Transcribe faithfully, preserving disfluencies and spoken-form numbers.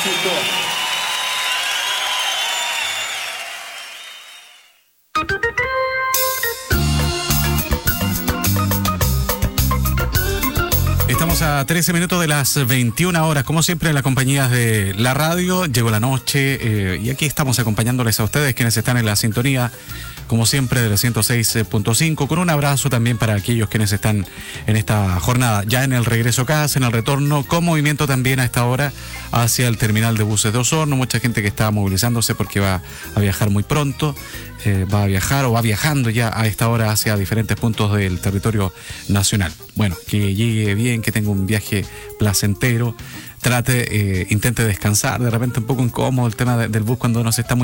éxito. Estamos a trece minutos de las veintiuna horas, como siempre en la compañía de la radio. Llegó la noche eh, y aquí estamos acompañándoles a ustedes quienes están en la sintonía, como siempre, de la ciento seis punto cinco, con un abrazo también para aquellos quienes están en esta jornada, ya en el regreso a casa, en el retorno, con movimiento también a esta hora hacia el terminal de buses de Osorno. Mucha gente que está movilizándose porque va a viajar muy pronto, eh, va a viajar o va viajando ya a esta hora hacia diferentes puntos del territorio nacional. Bueno, que llegue bien, que tenga un viaje placentero, trate, eh, intente descansar, de repente un poco incómodo el tema de, del bus cuando no se está muy